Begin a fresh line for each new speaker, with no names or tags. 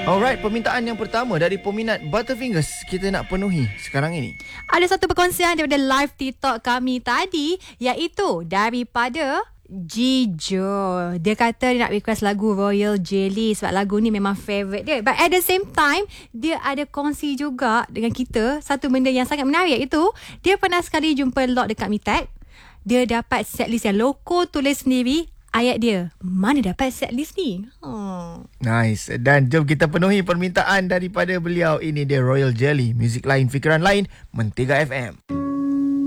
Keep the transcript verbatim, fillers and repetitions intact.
Alright, permintaan yang pertama dari peminat Butterfingers kita nak penuhi sekarang ini.
Ada satu perkongsian daripada live TikTok kami tadi, iaitu daripada Jijo. Dia kata dia nak request lagu Royal Jelly sebab lagu ni memang favourite dia. But at the same time, dia ada kongsi juga dengan kita satu benda yang sangat menarik, iaitu dia pernah sekali jumpa Lord dekat Mitek. Dia dapat setlist yang loko tulis sendiri. Ayat dia, mana dapat setlist ni? Hmm.
Nice. Dan jom kita penuhi permintaan daripada beliau. Ini dia Royal Jelly. Muzik lain, fikiran lain, Mentega F M.